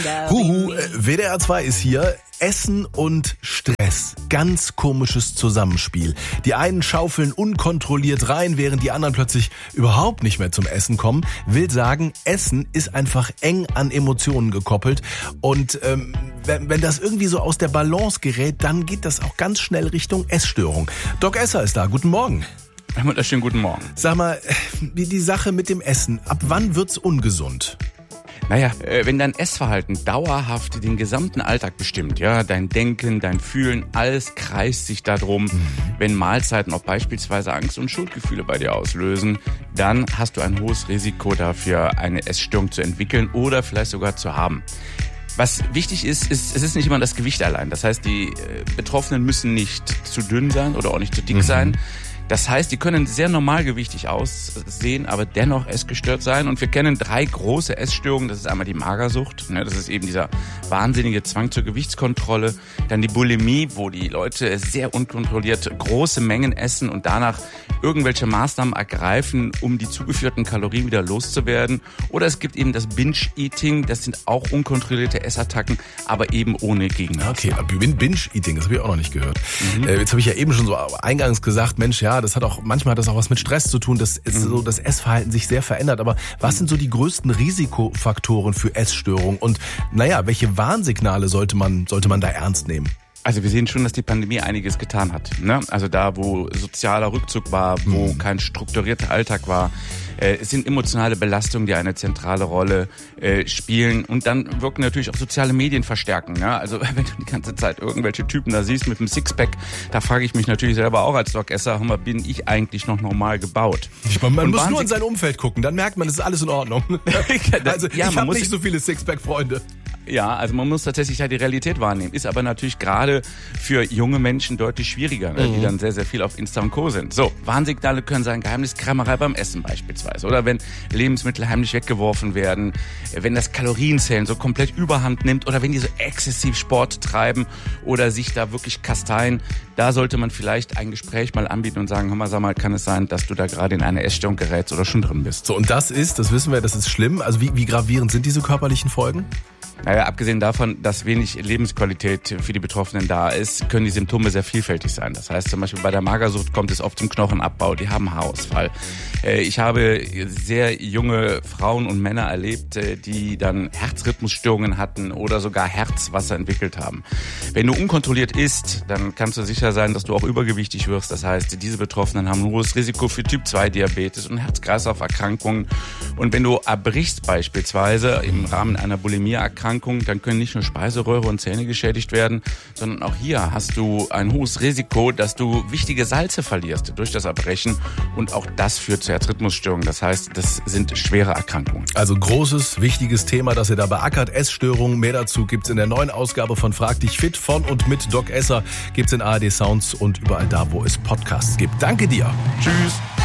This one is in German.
Huhu, WDR 2 ist hier. Essen und Stress. Ganz komisches Zusammenspiel. Die einen schaufeln unkontrolliert rein, während die anderen plötzlich überhaupt nicht mehr zum Essen kommen. Will sagen, Essen ist einfach eng an Emotionen gekoppelt. Und wenn das irgendwie so aus der Balance gerät, dann geht das auch ganz schnell Richtung Essstörung. Doc Esser ist da. Guten Morgen. Herr Müller, schönen guten Morgen. Sag mal, wie die Sache mit dem Essen. Ab wann wird's ungesund? Naja, wenn dein Essverhalten dauerhaft den gesamten Alltag bestimmt, ja, dein Denken, dein Fühlen, alles kreist sich darum, wenn Mahlzeiten auch beispielsweise Angst und Schuldgefühle bei dir auslösen, dann hast du ein hohes Risiko dafür, eine Essstörung zu entwickeln oder vielleicht sogar zu haben. Was wichtig ist, es ist nicht immer das Gewicht allein. Das heißt, die Betroffenen müssen nicht zu dünn sein oder auch nicht zu dick sein. Das heißt, die können sehr normalgewichtig aussehen, aber dennoch essgestört sein. Und wir kennen 3 große Essstörungen. Das ist einmal die Magersucht. Das ist eben dieser wahnsinnige Zwang zur Gewichtskontrolle. Dann die Bulimie, wo die Leute sehr unkontrolliert große Mengen essen und danach irgendwelche Maßnahmen ergreifen, um die zugeführten Kalorien wieder loszuwerden. Oder es gibt eben das Binge-Eating. Das sind auch unkontrollierte Essattacken, aber eben ohne Gegenmaßnahmen. Okay, Binge-Eating, das habe ich auch noch nicht gehört. Jetzt habe ich ja eben schon so eingangs gesagt, Mensch, ja, manchmal hat das auch was mit Stress zu tun, dass so das Essverhalten sich sehr verändert. Aber was sind so die größten Risikofaktoren für Essstörungen? Und welche Warnsignale sollte man da ernst nehmen? Also wir sehen schon, dass die Pandemie einiges getan hat. Also da, wo sozialer Rückzug war, wo kein strukturierter Alltag war, es sind emotionale Belastungen, die eine zentrale Rolle spielen. Und dann wirken natürlich auch soziale Medien verstärken. Also wenn du die ganze Zeit irgendwelche Typen da siehst mit einem Sixpack, da frage ich mich natürlich selber auch als Doc Esser, bin ich eigentlich noch normal gebaut? Man muss nur in sein Umfeld gucken, dann merkt man, es ist alles in Ordnung. Also ja, ich habe nicht so viele Sixpack-Freunde. Ja, also man muss tatsächlich die Realität wahrnehmen. Ist aber natürlich gerade für junge Menschen deutlich schwieriger, die dann sehr, sehr viel auf Insta und Co. sind. So, Warnsignale können sein Geheimniskrämerei beim Essen beispielsweise. Oder wenn Lebensmittel heimlich weggeworfen werden, wenn das Kalorienzählen so komplett überhand nimmt oder wenn die so exzessiv Sport treiben oder sich da wirklich kasteien. Da sollte man vielleicht ein Gespräch mal anbieten und sagen, sag mal, kann es sein, dass du da gerade in eine Essstörung gerätst oder schon drin bist? So, und das wissen wir, das ist schlimm. Also wie gravierend sind diese körperlichen Folgen? Naja, abgesehen davon, dass wenig Lebensqualität für die Betroffenen da ist, können die Symptome sehr vielfältig sein. Das heißt zum Beispiel bei der Magersucht kommt es oft zum Knochenabbau, die haben Haarausfall. Ich habe sehr junge Frauen und Männer erlebt, die dann Herzrhythmusstörungen hatten oder sogar Herzwasser entwickelt haben. Wenn du unkontrolliert isst, dann kannst du sicher sein, dass du auch übergewichtig wirst. Das heißt, diese Betroffenen haben ein hohes Risiko für Typ-2-Diabetes und Herz-Kreislauf-Erkrankungen. Und wenn du erbrichst beispielsweise im Rahmen einer Bulimie-Erkrankung, dann können nicht nur Speiseröhre und Zähne geschädigt werden, sondern auch hier hast du ein hohes Risiko, dass du wichtige Salze verlierst durch das Erbrechen und auch das führt zu Herzrhythmusstörungen. Das heißt, das sind schwere Erkrankungen. Also großes, wichtiges Thema, das ihr da beackert, Essstörungen. Mehr dazu gibt's in der neuen Ausgabe von Frag dich fit von und mit Doc Esser. Gibt's in ARD Sounds und überall da, wo es Podcasts gibt. Danke dir. Tschüss.